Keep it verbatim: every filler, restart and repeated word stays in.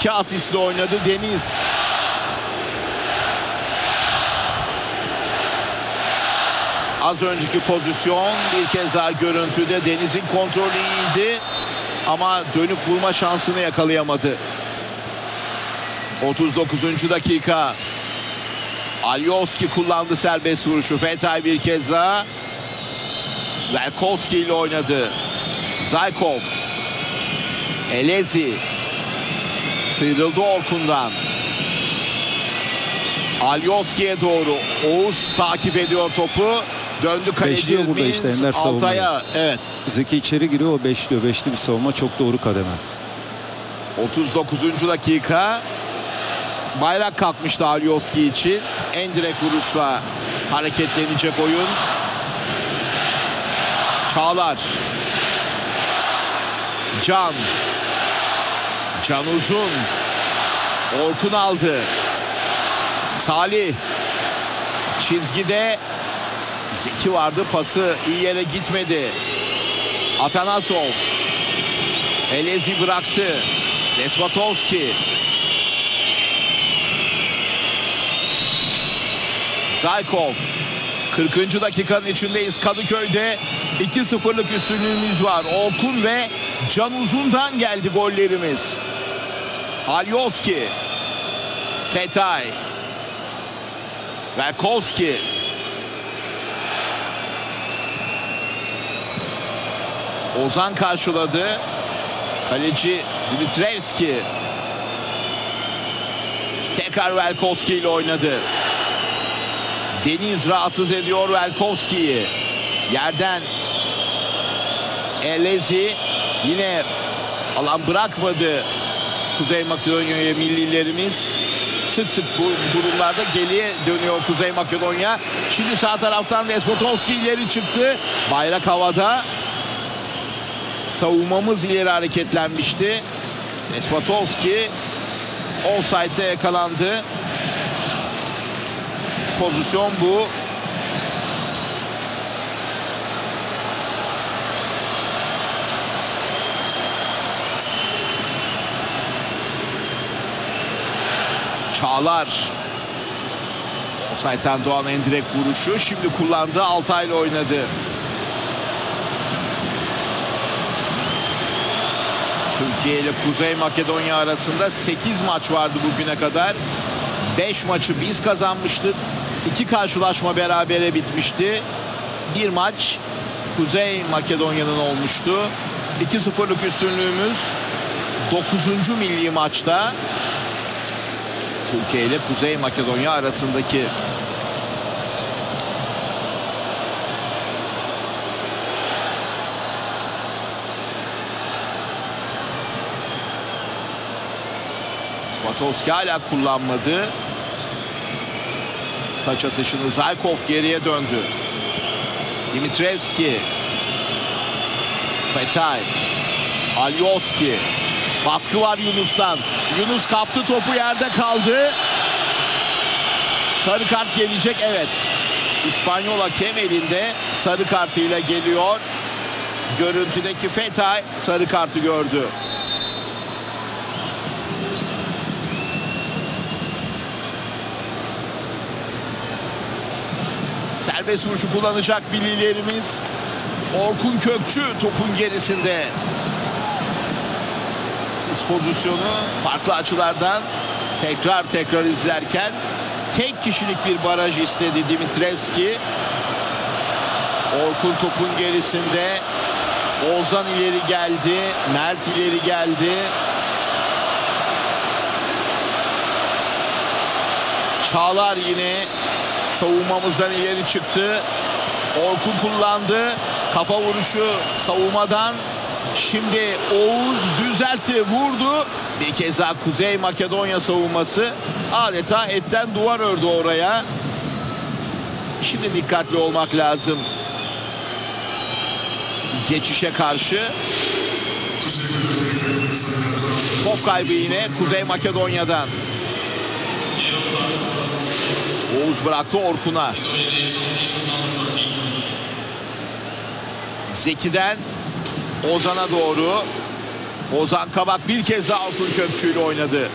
iki asistle oynadı Deniz. Az önceki pozisyon bir kez daha görüntüde. Deniz'in kontrolü iyiydi ama dönüp vurma şansını yakalayamadı. otuz dokuzuncu dakika. Alioski kullandı serbest vuruşu. Fetay bir kez daha. Velkovski ile oynadı. Zaykov. Elezi. Sıyrıldı Orkun'dan. Alioski'ye doğru. Oğuz takip ediyor topu. Döndü Beşliyor işte kalecimiz Altay'a. Evet. Zeki içeri giriyor, o beşliyor. Beşli bir savunma, çok doğru kademe. otuz dokuzuncu dakika. Bayrak kalkmıştı Alioski için. En direkt vuruşla hareketlenecek oyun. Çağlar. Can. Can Uzun. Orkun aldı. Salih. Çizgide Zeki vardı. Pası iyi yere gitmedi. Atanasov. Elezi bıraktı. Despotovski. Zaykov. kırkıncı dakikanın içindeyiz. Kadıköy'de iki sıfırlık üstünlüğümüz var. Orkun ve Can Uzun'dan geldi gollerimiz. Alioski. Fetay. Velkovski. Ozan karşıladı. Kaleci Dimitrevski. Tekrar Velkovski ile oynadı. Deniz rahatsız ediyor Velkovski'yi. Yerden Elezi yine alan bırakmadı Kuzey Makedonya'ya millilerimiz. Sık sık bu durumlarda geriye dönüyor Kuzey Makedonya. Şimdi sağ taraftan Despotovski ileri çıktı. Bayrak havada. Savunmamız ileri hareketlenmişti. Despotovski offside'de yakalandı. Pozisyon bu. Çağlar. Offside'den doğan en direkt vuruşu. Şimdi kullandı. Altay'la oynadı. Türkiye ile Kuzey Makedonya arasında sekiz maç vardı bugüne kadar. beş maçı biz kazanmıştık. iki karşılaşma berabere bitmişti. Bir maç Kuzey Makedonya'nın olmuştu. iki sıfırlık üstünlüğümüz dokuzuncu milli maçta Türkiye ile Kuzey Makedonya arasındaki. Swatovski hala kullanmadı. Taç atışını Zaykov geriye döndü. Dimitrevski. Fetay. Alioski. Baskı var Yunus'tan. Yunus kaptı, topu yerde kaldı. Sarı kart gelecek, evet. İspanyol hakem elinde sarı kartıyla geliyor. Görüntüdeki Fetay sarı kartı gördü. Serbest vuruşu kullanacak millilerimiz. Orkun Kökçü topun gerisinde. Siz pozisyonu farklı açılardan tekrar tekrar izlerken tek kişilik bir baraj istedi Dimitrevski. Orkun topun gerisinde. Ozan ileri geldi. Mert ileri geldi. Çağlar yine savunmamızdan ileri çıktı. Orkun kullandı. Kafa vuruşu savunmadan. Şimdi Oğuz düzeltti, vurdu. Bir kez daha Kuzey Makedonya savunması adeta etten duvar ördü oraya. Şimdi dikkatli olmak lazım. Geçişe karşı. Top kaybı yine Kuzey Makedonya'dan. Oğuz bıraktı Orkun'a. Zeki'den Ozan'a doğru. Ozan Kabak bir kez daha Orkun Kökçü ile oynadı.